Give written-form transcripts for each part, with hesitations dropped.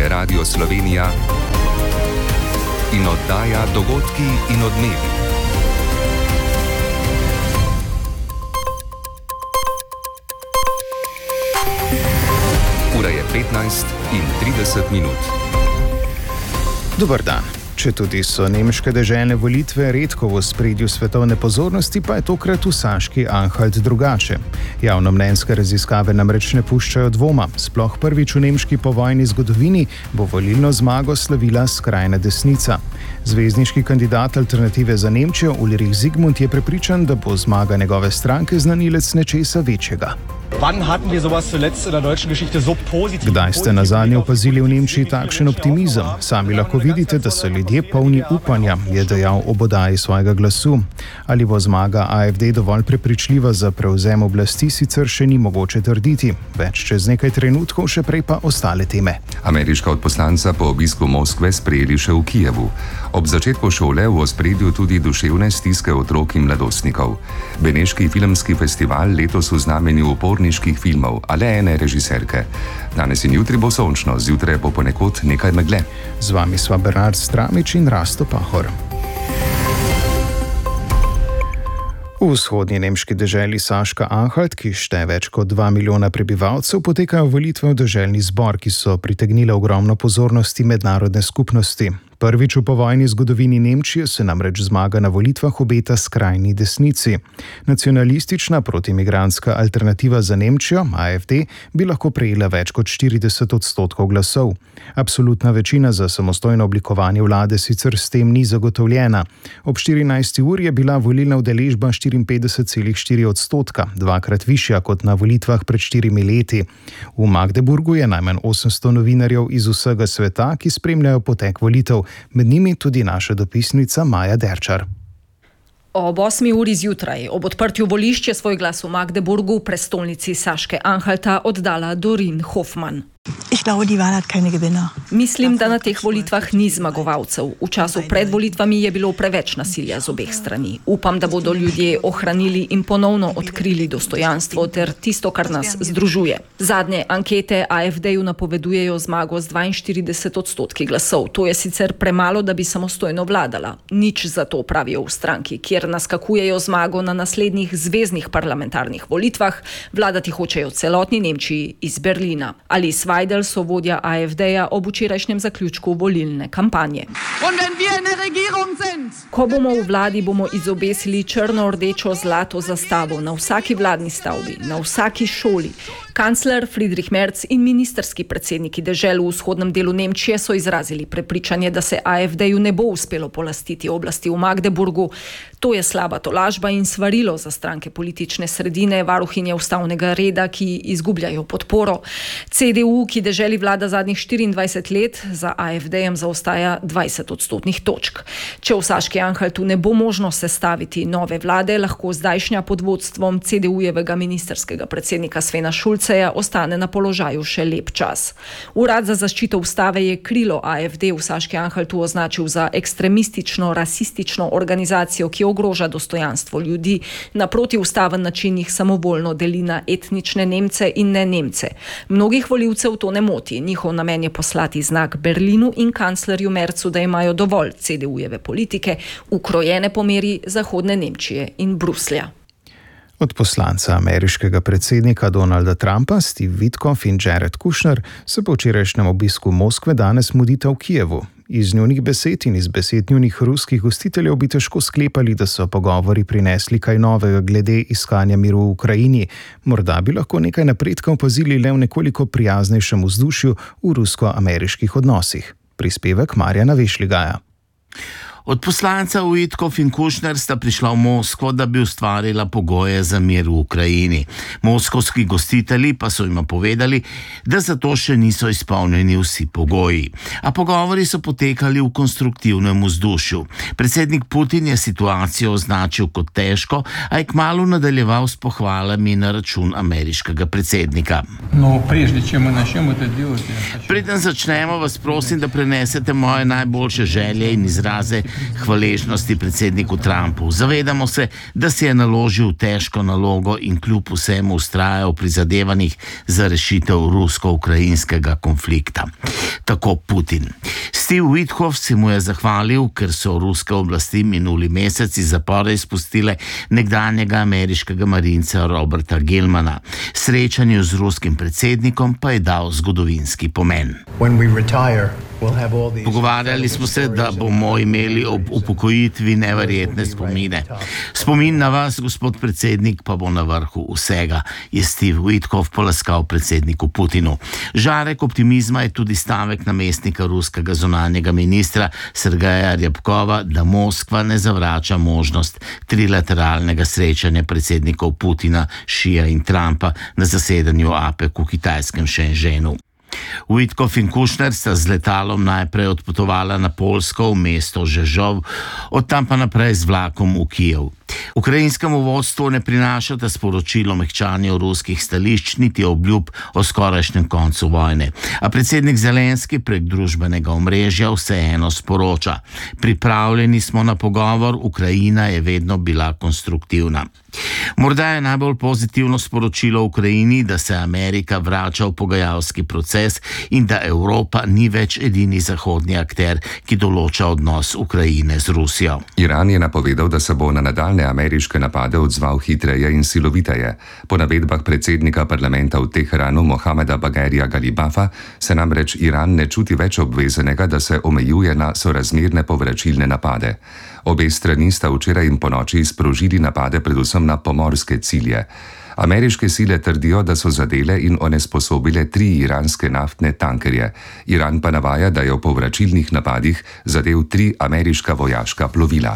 Radio Slovenija in oddaja Dogodki in odmevi. Ura je 15:30. Dober dan. Četudi so nemške deželne volitve redko v ospredju svetovne pozornosti, pa je tokrat v Saški-Anhalt drugače. Javnomnenjske raziskave namreč ne puščajo dvoma. Sploh prvič v nemški povojni zgodovini bo volilno zmago slavila skrajna desnica. Zvezdniški kandidat Alternative za Nemčijo Ulrich Zygmunt je prepričan, da bo zmaga njegove stranke znanilec nečesa večjega. Kdaj ste nazadnje opazili v Nemčiji takšen optimizem? Sami lahko vidite, da so ljudje polni upanja, je dejal ob oddaji svojega glasu. Ali bo zmaga AfD dovolj prepričljiva za prevzem oblasti, sicer še ni mogoče trditi. Več čez nekaj trenutkov, še prej pa ostale teme. Ameriška odposlanca po obisku Moskve sprejeli še v Kijevu. Ob začetku šole v ospredju tudi duševne stiske otrok in mladostnikov. Beneški filmski festival letos v znamenju uporniških filmov, a le ene režiserke. Danes in jutri bo sončno, zjutraj bo ponekod nekaj megle. Z vami sva Bernard Stramič in Rasto Pahor. V vzhodnji nemški deželi Saška-Anhalt, ki šteje več kot 2 milijona prebivalcev, potekajo volitve v deželni zbor, ki so pritegnile ogromno pozornosti mednarodne skupnosti. Prvič v povojni zgodovini Nemčije se namreč zmaga na volitvah obeta skrajni desnici. Nacionalistična protimigrantska Alternativa za Nemčijo, AfD, bi lahko prejela več kot 40% glasov. Absolutna večina za samostojno oblikovanje vlade sicer s tem ni zagotovljena. Ob 14. uri je bila volilna udeležba 54,4%, dvakrat višja kot na volitvah pred 4 leti. V Magdeburgu je najmanj 800 novinarjev iz vsega sveta, ki spremljajo potek volitev. Med njimi tudi naša dopisnica Maja Derčar. Ob 8. uri zjutraj, ob odprtju volišč je svoj glas v Magdeburgu, prestolnici Saške-Anhalta, oddala Dorin Hoffmann. Mislim, da na teh volitvah ni zmagovalcev. V času pred volitvami je bilo preveč nasilja z obeh strani. Upam, da bodo ljudje ohranili in ponovno odkrili dostojanstvo ter tisto, kar nas združuje. Zadnje ankete AfD-ju napovedujejo zmago z 42% glasov. To je sicer premalo, da bi samostojno vladala. Nič za to, pravijo v stranki, kjer naskakujejo zmago na naslednjih zveznih parlamentarnih volitvah. Vladati hočejo celotni Nemčiji iz Berlina. Ali Weidel so vodja AfD-ja ob včerajšnjem zaključku volilne kampanje. Ko bomo v vladi, bomo izobesili črno-rdečo zlato zastavo na vsaki vladni stavbi, na vsaki šoli. Kancler Friedrich Merz in ministerski predsedniki dežel v vzhodnem delu Nemčije so izrazili prepričanje, da se AfD-ju ne bo uspelo polastiti oblasti v Magdeburgu. To je slaba tolažba in svarilo za stranke politične sredine, varuhinje ustavnega reda, ki izgubljajo podporo. CDU, ki deželi vlada zadnjih 24 let, za AfD-jem zaostaja 20% točk. Če v Saški-Anhaltu ne bo možno sestaviti nove vlade, lahko zdajšnja pod vodstvom CDU-jevega ministerskega predsednika Svena Šulceja ostane na položaju še lep čas. Urad za zaščito ustave je krilo AfD v Saški-Anhaltu označil za ekstremistično, rasistično organizacijo, ki ogroža dostojanstvo ljudi, na protiustaven način jih samovoljno deli na etnične Nemce in ne Nemce. Mnogih volivcev to ne moti. Njihov namen je poslati znak Berlinu in kanclerju Merzu, da imajo dovolj CDU-jeve politike, ukrojene po meri zahodne Nemčije in Bruslja. Od poslanca ameriškega predsednika Donalda Trumpa, Steve Witkoff in Jared Kushner se po včerajšnjem obisku Moskve danes mudita v Kijevu. Iz njunih besed in iz besed njunih ruskih gostiteljev bi težko sklepali, da so pogovori prinesli kaj novega glede iskanja miru v Ukrajini. Morda bi lahko nekaj napredka opazili le v nekoliko prijaznejšem vzdušju v rusko-ameriških odnosih. Prispevek Marjana Vešligaja. Odposlanca Witkoff in Kushner sta prišla v Moskvo, da bi ustvarila pogoje za mir v Ukrajini. Moskovski gostitelji pa so jima povedali, da za to še niso izpolnjeni vsi pogoji. A pogovori so potekali v konstruktivnem vzdušju. Predsednik Putin je situacijo označil kot težko, a je kmalu nadaljeval s pohvalami na račun ameriškega predsednika. Preden začnemo, vas prosim, da prenesete moje najboljše želje in izraze hvaležnosti predsedniku Trumpu. Zavedamo se, da si je naložil težko nalogo in kljub vsemu vztrajal pri zadevanjih za rešitev rusko-ukrajinskega konflikta. Tako Putin. Steve Witkoff se mu je zahvalil, ker so ruske oblasti minuli mesec iz zapora izpustile nekdanjega ameriškega marinca Roberta Gilmana. Srečanju z ruskim predsednikom pa je dal zgodovinski pomen. Pogovarjali smo se, da bomo imeli ob upokojitvi neverjetne spomine. Spomin na vas, gospod predsednik, pa bo na vrhu vsega, je Steve Witkoff polaskal predsedniku Putinu. Žarek optimizma je tudi stavek namestnika ruskega zunanjega ministra Sergeja Ryabkova, da Moskva ne zavrača možnost trilateralnega srečanja predsednikov Putina, Šija in Trumpa na zasedanju APEC v kitajskem Shenzhenu. Witkoff in Kushner sta z letalom najprej odpotovala na Poljsko v mesto Žežov, od tam pa naprej z vlakom v Kijev. Ukrajinskemu vodstvu ne prinašata sporočilo mehčanja ruskih stališč niti obljub o skorajšnjem koncu vojne. A predsednik Zelenski prek družbenega omrežja vseeno sporoča: pripravljeni smo na pogovor, Ukrajina je vedno bila konstruktivna. Morda je najbolj pozitivno sporočilo Ukrajini, da se Amerika vrača v pogajalski proces in da Evropa ni več edini zahodni akter, ki določa odnos Ukrajine z Rusijo. Iran je napovedal, da se bo na nadaljne ameriške napade odzval hitreje in siloviteje. Po navedbah predsednika parlamenta v Teheranu Mohameda Bagherija Galibafa se namreč Iran ne čuti več obvezanega, da se omejuje na sorazmerne povračilne napade. Obe strani sta včeraj in ponoči sprožili napade predvsem na pomorske cilje. Ameriške sile trdijo, da so zadele in onesposobile 3 iranske naftne tankerje. Iran pa navaja, da je v povračilnih napadih zadel 3 ameriška vojaška plovila.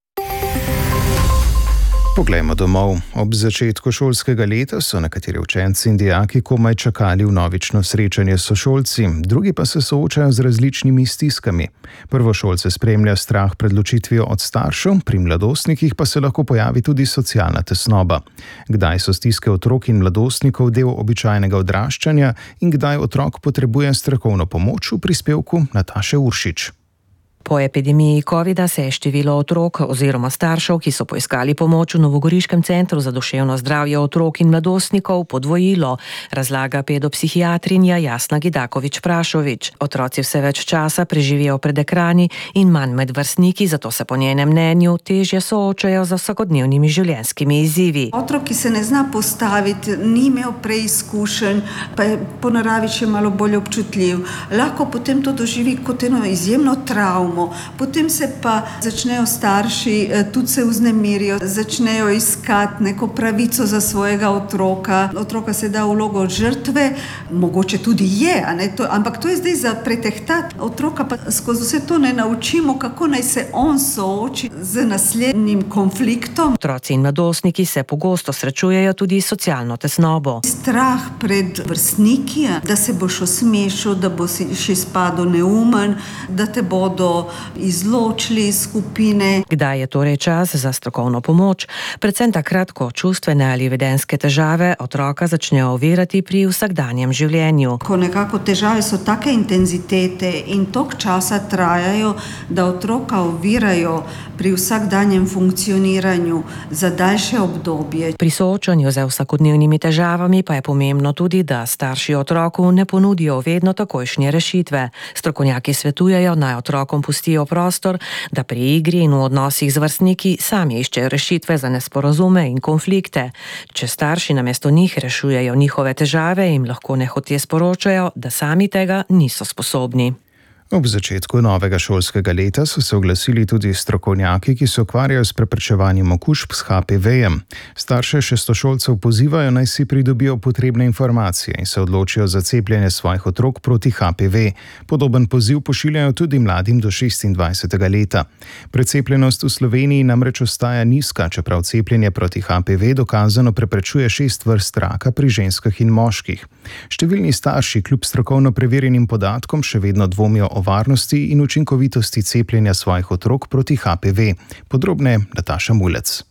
Poglejmo domov. Ob začetku šolskega leta so nekateri učenci in dijaki komaj čakali vnovično srečanje s sošolci, drugi pa se soočajo z različnimi stiskami. Prvošolce spremlja strah pred ločitvijo od staršev, pri mladostnikih pa se lahko pojavi tudi socialna tesnoba. Kdaj so stiske otrok in mladostnikov del običajnega odraščanja in kdaj otrok potrebuje strokovno pomoč, v prispevku Nataše Uršič. Po epidemiji covida se je število otrok oziroma staršev, ki so poiskali pomoč v Novogoriškem centru za duševno zdravje otrok in mladostnikov, podvojilo, razlaga pedopsihiatrinja Jasna Gidaković-Prašović. Otroci vse več časa preživijo pred ekrani in manj med vrstniki, zato se po njenem mnenju težje soočajo z vsakodnevnimi življenjskimi izzivi. Otrok, ki se ne zna postaviti, ni imel preizkušenj, pa je po naravi še malo bolj občutljiv, lahko potem to doživi kot eno izjemno travmo. Potem se pa začnejo starši, tudi se vznemirijo, začnejo iskati neko pravico za svojega otroka. Otroka se da v vlogo žrtve, mogoče tudi je, ampak to je zdaj za pretehtati. Otroka pa skozi vse to ne naučimo, kako naj se on sooči z naslednjim konfliktom. Otroci in mladostniki se pogosto srečujejo tudi s socialno tesnobo. Strah pred vrstniki, da se boš osmešil, da boš še izpadel neumen, da te bodo izločili iz skupine. Kdaj je torej čas za strokovno pomoč? Predvsem takrat, ko čustvene ali vedenjske težave otroka začnejo ovirati pri vsakdanjem življenju. Ko nekako težave so take intenzitete in toliko časa trajajo, da otroka ovirajo pri vsakdanjem funkcioniranju za daljše obdobje. Pri soočanju z vsakodnevnimi težavami pa je pomembno tudi, da starši otroku ne ponudijo vedno takojšnje rešitve. Strokovnjaki svetujejo, naj otrokom pustijo prostor, da pri igri in v odnosih z vrstniki sami iščejo rešitve za nesporazume in konflikte. Če starši namesto njih rešujejo njihove težave, jim lahko nehote sporočajo, da sami tega niso sposobni. Ob začetku novega šolskega leta so se oglasili tudi strokovnjaki, ki se ukvarjajo s preprečevanjem okužb s HPV-jem. Starše šestošolcev pozivajo, naj si pridobijo potrebne informacije in se odločijo za cepljenje svojih otrok proti HPV. Podoben poziv pošiljajo tudi mladim do 26. leta. Precepljenost v Sloveniji namreč ostaja nizka, čeprav cepljenje proti HPV dokazano preprečuje 6 vrst raka pri ženskah in moških. Številni starši kljub strokovno preverjenim podatkom še vedno dvomijo o varnosti in učinkovitosti cepljenja svojih otrok proti HPV. Podrobneje Nataša Mulec.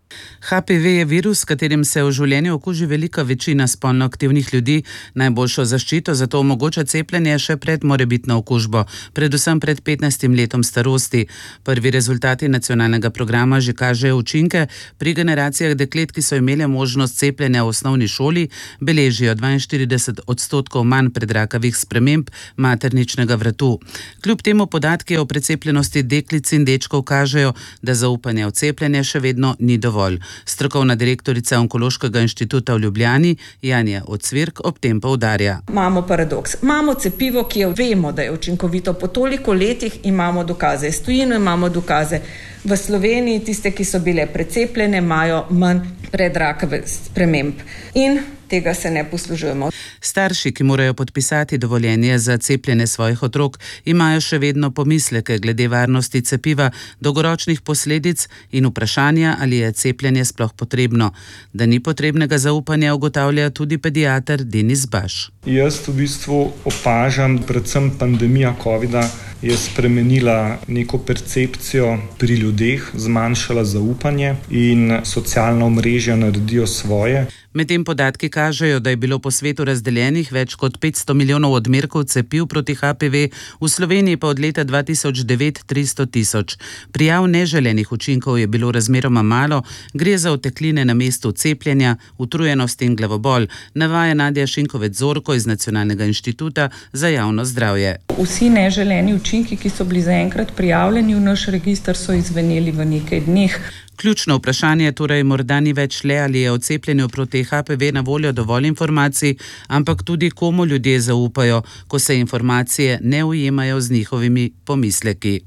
HPV je virus, s katerim se v življenju okuži velika večina spolno aktivnih ljudi. Najboljšo zaščito zato omogoča cepljenje še pred morebitno okužbo, predvsem pred 15 letom starosti. Prvi rezultati nacionalnega programa že kažejo učinke. Pri generacijah deklet, ki so imele možnost cepljenja v osnovni šoli, beležijo 42% manj predrakavih sprememb materničnega vratu. Kljub temu podatki o precepljenosti deklic in dečkov kažejo, da zaupanje v cepljenje še vedno ni dovolj. Strokovna direktorica Onkološkega inštituta v Ljubljani Janja Ocvirk ob tem poudarja. Imamo paradoks. Imamo cepivo, ki vemo, da je učinkovito. Po toliko letih imamo dokaze. Iz tujine imamo dokaze. V Sloveniji tiste, ki so bile precepljene, imajo manj predrakavih sprememb. In tega se ne poslužujemo. Starši, ki morajo podpisati dovoljenje za cepljenje svojih otrok, imajo še vedno pomisleke glede varnosti cepiva, dolgoročnih posledic in vprašanja, ali je cepljenje sploh potrebno. Da ni potrebnega zaupanja, ugotavlja tudi pediater Denis Baš. Jaz v bistvu opažam, predvsem pandemija covida je spremenila neko percepcijo pri ljudeh, zmanjšala zaupanje in socialna omrežja naredijo svoje. Medtem podatki kažejo, da je bilo po svetu razdeljenih več kot 500 milijonov odmerkov cepiv proti HPV, v Sloveniji pa od leta 2009 300 tisoč. Prijav neželenih učinkov je bilo razmeroma malo, gre za otekline na mestu cepljenja, utrujenost in glavobol, navaja Nadja Šinkovec-Zorko iz Nacionalnega inštituta za javno zdravje. Vsi neželeni učinki, ki so bili zaenkrat prijavljeni v naš register, so izveneli v nekaj dneh. Ključno vprašanje torej morda ni več le, ali je o cepljenju proti HPV na voljo dovolj informacij, ampak tudi komu ljudje zaupajo, ko se informacije ne ujemajo z njihovimi pomisleki.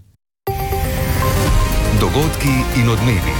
Dogodki in odmevi.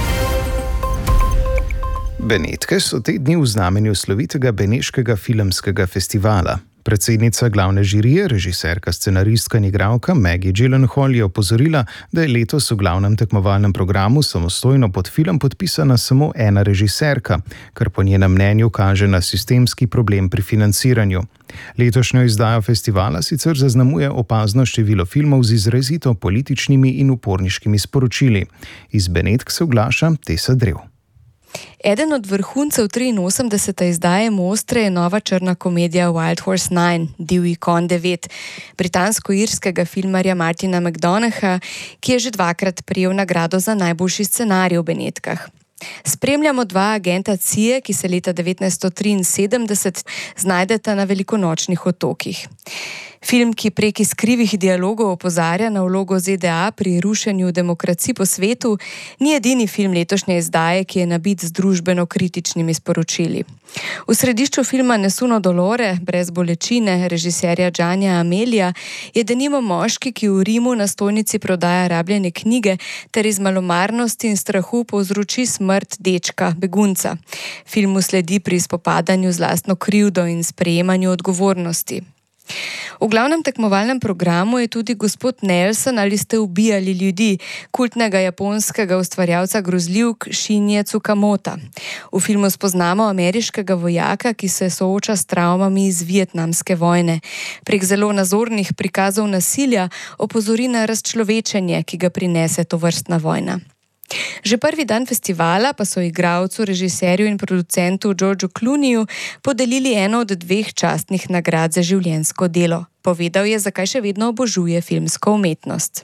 Benetke so te dni v znamenju slovitega Beneškega filmskega festivala. Predsednica glavne žirije, režiserka, scenaristka in igralka Maggie Gyllenhaal je opozorila, da je letos v glavnem tekmovalnem programu samostojno pod film podpisana samo ena režiserka, kar po njenem mnenju kaže na sistemski problem pri financiranju. Letošnjo izdajo festivala sicer zaznamuje opazno število filmov z izrazito političnimi in uporniškimi sporočili. Iz Benetk se oglaša Tesa Drev. Eden od vrhuncev 83. izdaje Mostre je nova črna komedija Wild Horse 9, Divji konj 9, britansko-irskega filmarja Martina McDonaugha, ki je že dvakrat prejel nagrado za najboljši scenarij v Benetkah. Spremljamo dva agenta CIA, ki se leta 1973 znajdeta na velikonočnih otokih. Film, ki prek skrivih dialogov opozarja na vlogo ZDA pri rušenju demokracij po svetu, ni edini film letošnje izdaje, ki je nabit z družbeno kritičnimi sporočili. V središču filma Nessuno dolore, brez bolečine, režiserja Giannia Amelija, je denimo moški, ki v Rimu na stojnici prodaja rabljene knjige ter iz malomarnosti in strahu povzroči smrt dečka, begunca. Filmu sledi pri spopadanju z lastno krivdo in sprejemanju odgovornosti. V glavnem tekmovalnem programu je tudi Gospod Nelson, ali ste ubijali ljudi, kultnega japonskega ustvarjalca grozljivk Shinje Tsukamota. V filmu spoznamo ameriškega vojaka, ki se sooča s travmami iz vietnamske vojne. Prek zelo nazornih prikazov nasilja opozori na razčlovečenje, ki ga prinese tovrstna vojna. Že prvi dan festivala pa so igralcu, režiserju in producentu Georgeu Clooneyju podelili eno od 2 častnih nagrad za življenjsko delo. Povedal je, zakaj še vedno obožuje filmsko umetnost.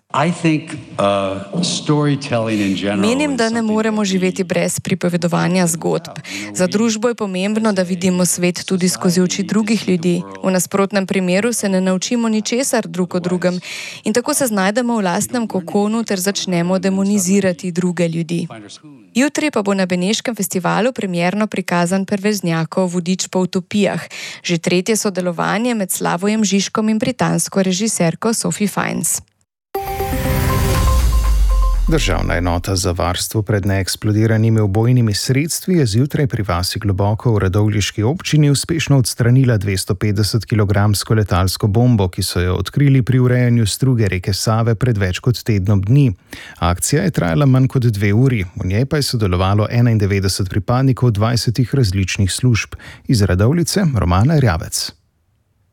Menim, da ne moremo živeti brez pripovedovanja zgodb. Za družbo je pomembno, da vidimo svet tudi skozi oči drugih ljudi. V nasprotnem primeru se ne naučimo ničesar drug o drugem in tako se znajdemo v lastnem kokonu ter začnemo demonizirati druge ljudi. Jutri pa bo na Beneškem festivalu premierno prikazan Perverznjakov vodič po utopijah, že 3. sodelovanje med Slavojem Žižkom in britansko režiserko Sophie Fiennes. Državna enota za varstvo pred neeksplodiranimi ubojnimi sredstvi je zjutraj pri vasi Globoko v Radovljiški občini uspešno odstranila 250 kg letalsko bombo, ki so jo odkrili pri urejanju struge reke Save pred več kot tednom dni. Akcija je trajala manj kot 2 uri, v njej pa je sodelovalo 91 pripadnikov 20 različnih služb. Iz Radovljice Romana Rjavec.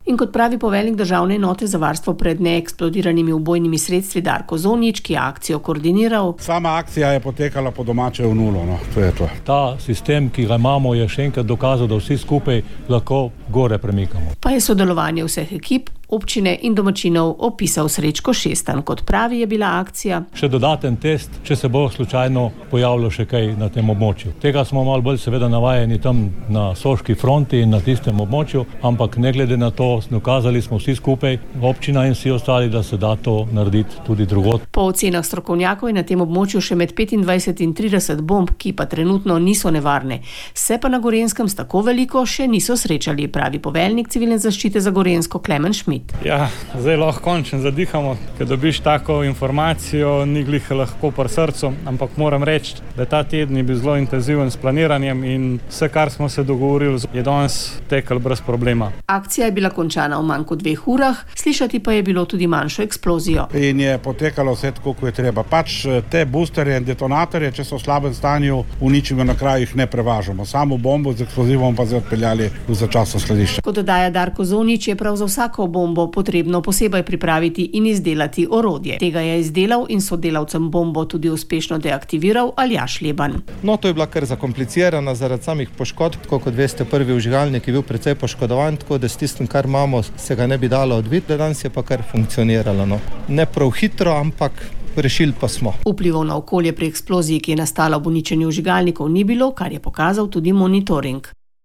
In kot pravi poveljnik državne enote za varstvo pred neeksplodiranimi ubojnimi sredstvi Darko Zonjić, ki je akcijo koordiniral. Sama akcija je potekala po domače v nulo, to je to. Ta sistem, ki ga imamo, je še enkrat dokazal, da vsi skupaj lahko gore premikamo. Pa je sodelovanje vseh ekip, občine in domačinov opisal Srečko Šestan. Kot pravi, je bila akcija še dodaten test, če se bo slučajno pojavilo še kaj na tem območju. Tega smo malo bolj seveda navajeni tam na Soški fronti in na tistem območju, ampak ne glede na to, dokazali smo vsi skupaj, občina in vsi ostali, da se da to narediti tudi drugod. Po ocenah strokovnjakov je na tem območju še med 25 in 30 bomb, ki pa trenutno niso nevarne. Se pa na Gorenjskem s tako veliko še niso srečali, pravi poveljnik civilne zaščite za Gorenjsko Klemen Šmit. Ja, zdaj lahko končno zadihamo, ker dobiš tako informacijo, ni glih lahko pri srcu, ampak moram reči, da ta teden je bil zelo intenziven s planiranjem in vse, kar smo se dogovorili, je danes tekel brez problema. Akcija je bila končana v manj kot 2 urah, slišati pa je bilo tudi manjšo eksplozijo. In je potekalo vse tako, kot je treba. Pač te boosterje in detonatorje, če so v slabem stanju, uničimo na kraju, jih ne prevažamo. Samo bombo z eksplozivom pa zdaj odpeljali v začasno skladišče. Kot dodaja Darko Zonjić, je prav za vsako bombo potrebno posebej pripraviti in izdelati orodje. Tega je izdelal in sodelavcem bombo tudi uspešno deaktiviral Aljaž Leban. No, to je bila kar zakomplicirana zaradi samih poškodb. Kot veste, prvi vžigalnik je bil precej poškodovan, tako da s tistim, kar imamo, se ga ne bi dalo odviti. Danes je pa kar funkcioniralo. No. Ne prav hitro, ampak rešili pa smo. Vplivov na okolje pri eksploziji, ki je nastala ob uničenju vžigalnikov, ni bilo, kar je pokazal tudi monitoring.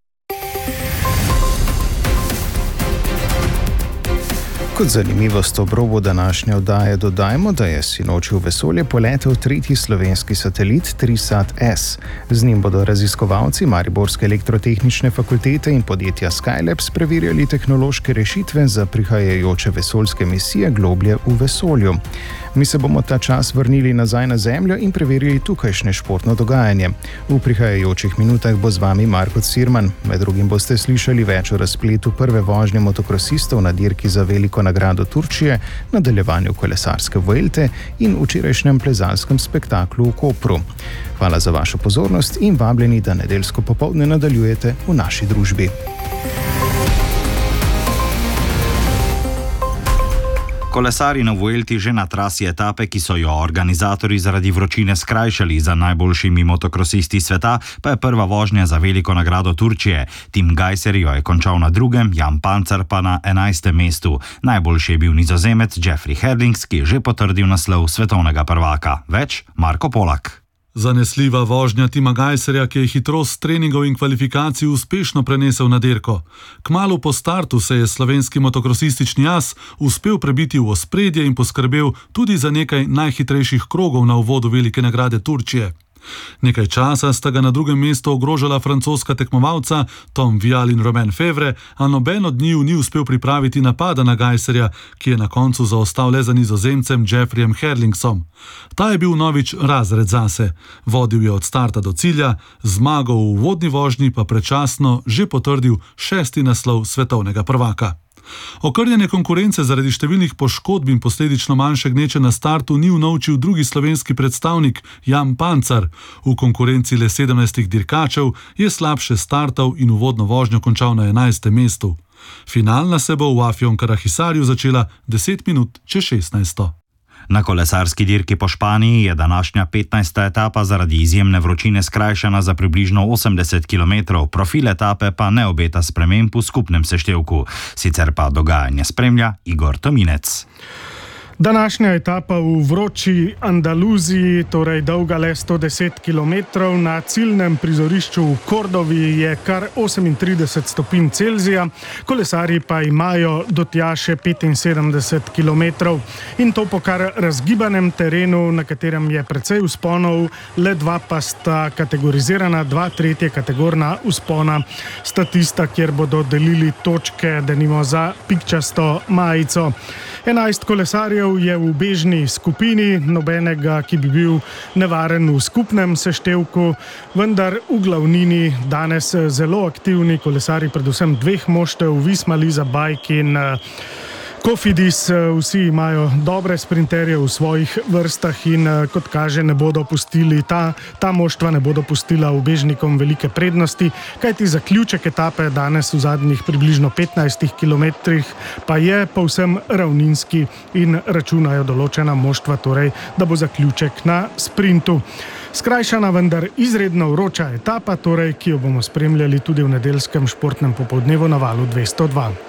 Kot zanimivost ob robu današnje oddaje dodajmo, da je sinoči v vesolje poletel 3. slovenski satelit Trisat-S. Z njim bodo raziskovalci Mariborske elektrotehnične fakultete in podjetja Skylabs preverjali tehnološke rešitve za prihajajoče vesoljske misije globlje v vesolju. Mi se bomo ta čas vrnili nazaj na Zemljo in preverili tukajšnje športno dogajanje. V prihajajočih minutah bo z vami Marko Cirman. Med drugim boste slišali več o razpletu prve vožnje motokrosistov na dirki za veliko nagrado Turčije, nadaljevanju kolesarske Vuelte in včerajšnjem plezalskem spektaklu v Kopru. Hvala za vašo pozornost in vabljeni, da nedeljsko popoldne nadaljujete v naši družbi. Kolesarji na Vuelti že na trasi etape, ki so jo organizatorji zaradi vročine skrajšali za najboljšimi motokrosisti sveta, pa je prva vožnja za veliko nagrado Turčije. Tim Gajser jo je končal na 2., Jan Pancar pa na 11. mestu. Najboljši je bil Nizozemec Jeffrey Herlings, ki je že potrdil naslov svetovnega prvaka. Več Marko Polak. Zanesljiva vožnja Tima Gajserja, ki je hitrost treningov in kvalifikacij uspešno prenesel na dirko. Kmalu po startu se je slovenski motokrosistični as uspel prebiti v ospredje in poskrbel tudi za nekaj najhitrejših krogov na uvodu velike nagrade Turčije. Nekaj časa sta ga na 2. mestu ogrožala francoska tekmovalca Tom Vial in Romain Fevre, a noben od njiju ni uspel pripraviti napada na Gajserja, ki je na koncu zaostal le za Nizozemcem Jeffreyem Herlingsom. Ta je bil novič razred zase. Vodil je od starta do cilja, zmago v uvodni vožnji pa predčasno že potrdil 6. naslov svetovnega prvaka. Okrnjene konkurence zaradi številnih poškodb in posledično manjše gneče na startu ni unovčil drugi slovenski predstavnik Jan Pancar. V konkurenci le 17 dirkačev je slabše startal in uvodno vožnjo končal na 11. mestu. Finalna se bo v Afjon Karahisarju začela 10 minut čez 16. Na kolesarski dirki po Španiji je današnja 15. etapa zaradi izjemne vročine skrajšana za približno 80 km, profil etape pa ne obeta sprememb v skupnem seštevku. Sicer pa dogajanje spremlja Igor Tominec. Današnja etapa v vroči Andaluziji, torej dolga le 110 km, na ciljnem prizorišču v Kordovi je kar 38 stopinj Celzija, kolesarji pa imajo do tja še 75 km. In to po kar razgibanem terenu, na katerem je precej vzponov, le 2 pa sta kategorizirana, 2 tretje kategorna vzpona sta tista, kjer bodo delili točke, denimo za pikčasto majico. 11 kolesarjev je v bežni skupini, nobenega, ki bi bil nevaren v skupnem seštevku, vendar v glavnini danes zelo aktivni kolesari, predvsem 2 moštev, Visma Lease Bike in Kofidis, vsi imajo dobre sprinterje v svojih vrstah in kot kaže ne bodo pustili, ta moštva ne bodo pustila ubežnikom velike prednosti, kajti zaključek etape danes v zadnjih približno 15 kilometrih pa je povsem ravninski in računajo določena moštva, torej da bo zaključek na sprintu. Skrajšana, vendar izredno vroča etapa, torej, ki jo bomo spremljali tudi v nedeljskem športnem popoldnevu na Valu 202.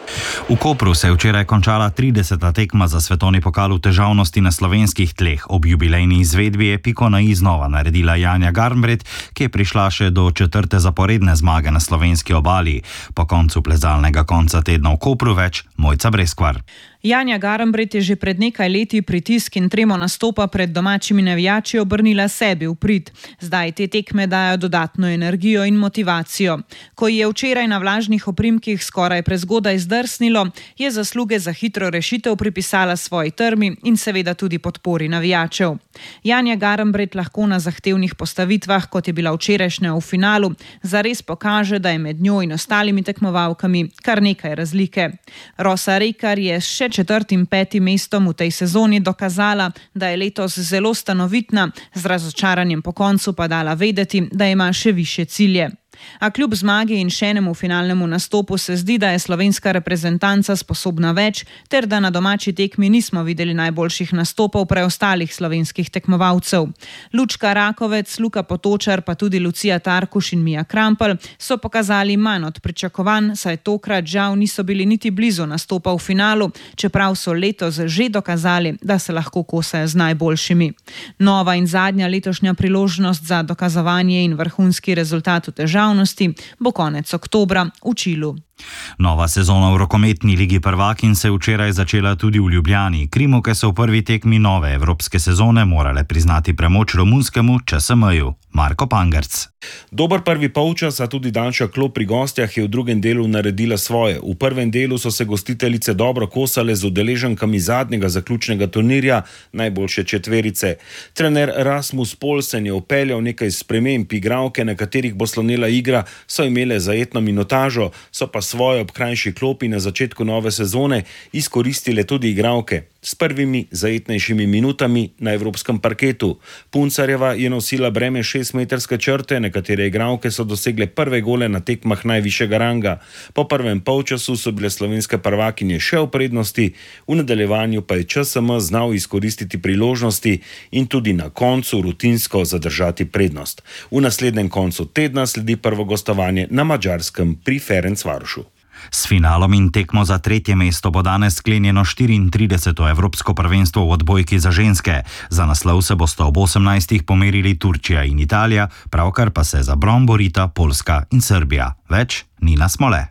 V Kopru se je včeraj končala 30. tekma za svetovni pokal v težavnosti na slovenskih tleh. Ob jubilejni izvedbi je piko na i znova naredila Janja Garnbret, ki je prišla še do 4. zaporedne zmage na slovenski obali. Po koncu plezalnega konca tedna v Kopru več Mojca Breskvar. Janja Garnbret je že pred nekaj leti pritisk in tremo nastopa pred domačimi navijači obrnila sebi v prid. Zdaj te tekme dajo dodatno energijo in motivacijo. Ko je včeraj na vlažnih oprimkih skoraj prezgodaj zdrsnilo, je zasluge za hitro rešitev pripisala svoji trmi in seveda tudi podpori navijačev. Janja Garnbret lahko na zahtevnih postavitvah, kot je bila včerajšnja v finalu, zares pokaže, da je med njo in ostalimi tekmovalkami kar nekaj razlike. Rosa Rekar je še 4. in 5. mestom v tej sezoni dokazala, da je letos zelo stanovitna, z razočaranjem po koncu pa dala vedeti, da ima še višje cilje. A kljub zmagi in še enemu finalnemu nastopu se zdi, da je slovenska reprezentanca sposobna več, ter da na domači tekmi nismo videli najboljših nastopov preostalih slovenskih tekmovalcev. Lučka Rakovec, Luka Potočar pa tudi Lucija Tarkuš in Mija Krampelj so pokazali manj od pričakovanj, saj tokrat žal niso bili niti blizu nastopa v finalu, čeprav so letos že dokazali, da se lahko kosajo z najboljšimi. Nova in zadnja letošnja priložnost za dokazovanje in vrhunski rezultat v težavnosti bo konec oktobra v Čilu. Nova sezona v rokometni ligi prvakinj se je včeraj začela tudi v Ljubljani. Krimovke so v prvi tekmi nove evropske sezone morale priznati premoč romunskemu ČSM-ju. Marko Pangerc. Dober prvi polčas, a tudi daljša klop pri gostjah je v drugem delu naredila svoje. V prvem delu so se gostiteljice dobro kosale z udeleženkami zadnjega zaključnega turnirja najboljše četverice. Trener Rasmus Poulsen je vpeljal nekaj sprememb. Igralke, na katerih bo slonela igra, so imele zajetno minutažo, so pa svoje ob krajši klopi na začetku nove sezone izkoristile tudi igralke s prvimi zajetnejšimi minutami na evropskem parketu. Puncarjeva je nosila breme 6-metrske črte, nekatere igralke so dosegle prve gole na tekmah najvišjega ranga. Po prvem polčasu so bile slovenske prvakinje še v prednosti, v nadaljevanju pa je ČSM znal izkoristiti priložnosti in tudi na koncu rutinsko zadržati prednost. V naslednjem koncu tedna sledi prvo gostovanje na Madžarskem pri Ferencvarošu. S finalom in tekmo za 3. mesto bo danes sklenjeno 34. evropsko prvenstvo v odbojki za ženske. Za naslov se bosta ob 18. pomerili Turčija in Italija, pravkar pa se za bron borita Poljska in Srbija. Več Nina Smole.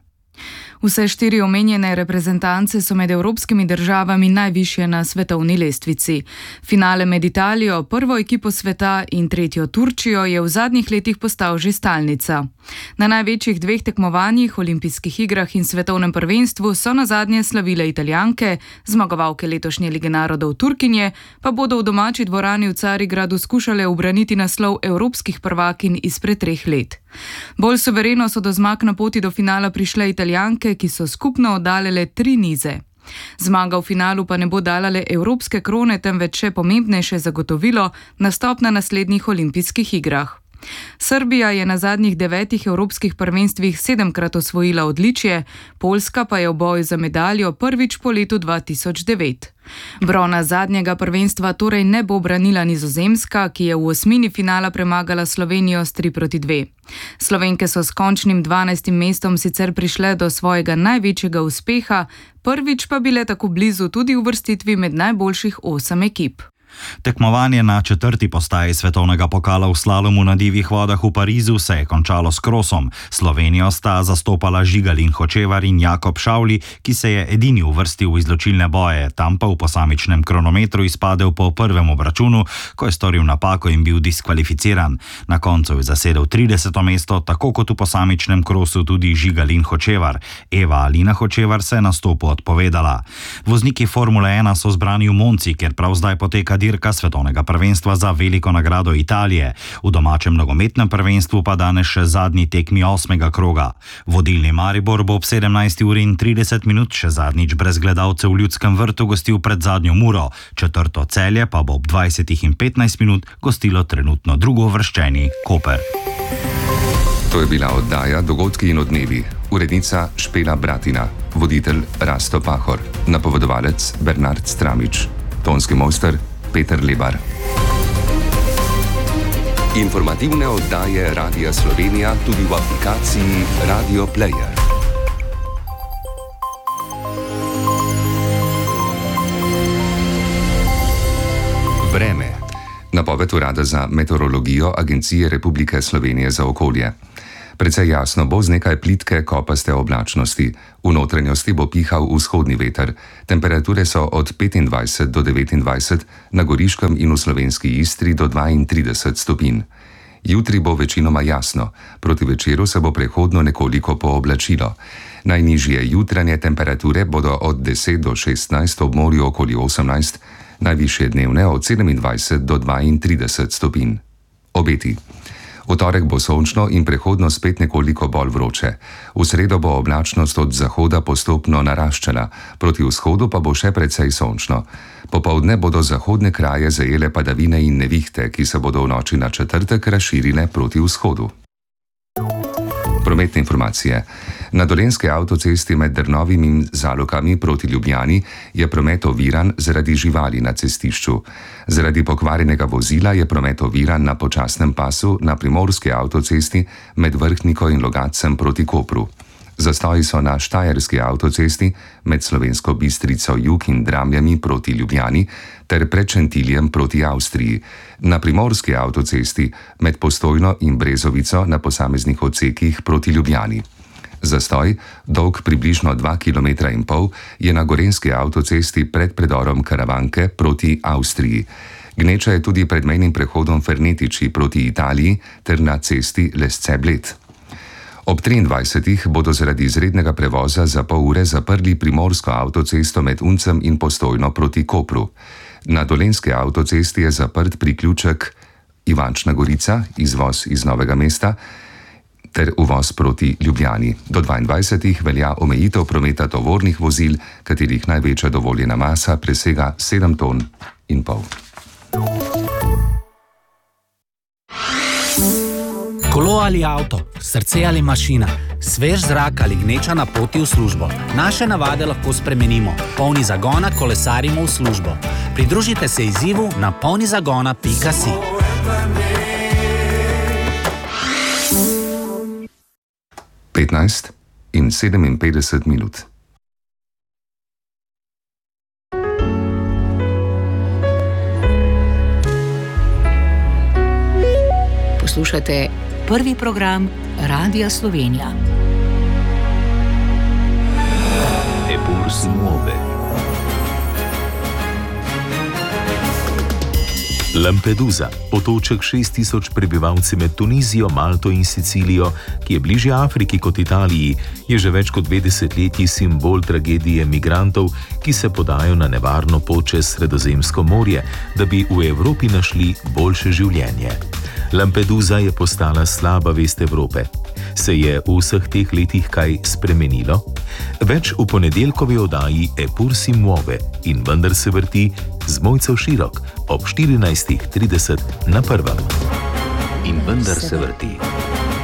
Vse 4 omenjene reprezentance so med evropskimi državami najvišje na svetovni lestvici. Finale med Italijo, prvo ekipo sveta in 3. Turčijo je v zadnjih letih postal že stalnica. Na največjih 2 tekmovanjih, olimpijskih igrah in svetovnem prvenstvu so nazadnje slavile Italijanke, zmagovalke letošnje Lige narodov Turkinje pa bodo v domači dvorani v Carigradu skušale ubraniti naslov evropskih prvakinj izpred 3 let. Bolj suvereno so do zmag na poti do finala prišle Italijanke, ki so skupno oddaljile 3 nize. Zmaga v finalu pa ne bo dala le evropske krone, temveč še pomembnejše zagotovilo nastop na naslednjih olimpijskih igrah. Srbija je na zadnjih 9 evropskih prvenstvih 7-krat osvojila odličje, Poljska pa je v boju za medaljo prvič po letu 2009. Brona zadnjega prvenstva torej ne bo branila Nizozemska, ki je v osmini finala premagala Slovenijo s 3-2. Slovenke so s končnim 12. mestom sicer prišle do svojega največjega uspeha, prvič pa bile tako blizu tudi uvrstitvi med najboljših 8 ekip. Tekmovanje na 4. postaji svetovnega pokala v slalomu na divjih vodah v Parizu se je končalo s krosom. Slovenijo sta zastopala Žigalin Hočevar in Jakob Šavli, ki se je edini uvrstil v izločilne boje, tam pa v posamičnem kronometru izpadel po prvem obračunu, ko je storil napako in bil diskvalificiran. Na koncu je zasedel 30. mesto, tako kot v posamičnem krosu tudi Žigalin Hočevar. Eva Alina Hočevar se je nastopu odpovedala. Vozniki Formule 1 so zbrani v Monci, ker prav zdaj poteka dirka svetovnega prvenstva za veliko nagrado Italije. V domačem nogometnem prvenstvu pa danes še zadnji tekmi 8. kroga. Vodilni Maribor bo ob 17:30 še zadnjič brez gledalcev v Ljudskem vrtu gostil pred zadnjo Muro. Četrto Celje pa bo ob 20:15 gostilo trenutno drugouvrščeni Koper. To je bila oddaja Dogodki in odmevi. Urednica Špela Bratina, voditelj Rasto Pahor, napovedovalec Bernard Stramič, tonski mojster Peter Lebar. Informativne oddaje Radia Slovenija tudi v aplikaciji Radio Player. Vreme. Napoved Urada za meteorologijo Agencije Republike Slovenije za okolje. Precej jasno bo z nekaj plitke kopaste oblačnosti. V notranjosti bo pihal vzhodni veter. Temperature so od 25 do 29, na Goriškem in v slovenski Istri do 32 stopinj. Jutri bo večinoma jasno, proti večeru se bo prehodno nekoliko pooblačilo. Najnižje jutranje temperature bodo od 10 do 16, ob morju okoli 18, najvišje dnevne od 27 do 32 stopinj. Obeti. V torek bo sončno in prehodno spet nekoliko bolj vroče. V sredo bo oblačnost od zahoda postopno naraščala, proti vzhodu pa bo še precej sončno. Popoldne bodo zahodne kraje zajele padavine in nevihte, ki se bodo v noči na četrtek razširile proti vzhodu. Prometne informacije. Na Dolenjski avtocesti med Drnovim in Zalokami proti Ljubljani je promet oviran zaradi živali na cestišču. Zaradi pokvarjenega vozila je promet oviran na počasnem pasu na Primorski avtocesti med Vrhniko in Logatcem proti Kopru. Zastoji so na Štajerski avtocesti med Slovensko Bistrico jug in Dramljami proti Ljubljani ter pred Šentiljem proti Avstriji. Na Primorski avtocesti med Postojno in Brezovico na posameznih odsekih proti Ljubljani. Zastoj, dolg približno 2,5 km, je na Gorenjski avtocesti pred predorom Karavanke proti Avstriji. Gneča je tudi pred mejnim prehodom Fernetiči proti Italiji ter na cesti Lesce-Bled. Ob 23. bodo zaradi izrednega prevoza za pol ure zaprli Primorsko avtocesto med Uncem in Postojno proti Kopru. Na Dolenjski avtocesti je zaprt priključek Ivančna Gorica, izvoz iz Novega mesta, ter uvoz proti Ljubljani. Do 22. velja omejitev prometa tovornih vozil, katerih največja dovoljena masa presega 7,5 ton. Kolo ali avto, srce ali mašina, svež zrak ali gneča na poti v službo. Naše navade lahko spremenimo. Polni zagona kolesarimo v službo. Pridružite se izzivu na polnizagona.si. 15:57. Poslušate prvi program Radia Slovenija. Eppur si muove. Lampedusa, otoček 6000 prebivalci med Tunizijo, Malto in Sicilijo, ki je bližje Afriki kot Italiji, je že več kot 2 desetletji simbol tragedije migrantov, ki se podajo na nevarno pot čez Sredozemsko morje, da bi v Evropi našli boljše življenje. Lampedusa je postala slaba vest Evrope. Se je v vseh teh letih kaj spremenilo? Več v ponedeljkovi oddaji Eppur si muove in vendar se vrti z Mojco Širok ob 14:30 na Prvem. In vendar se vrti.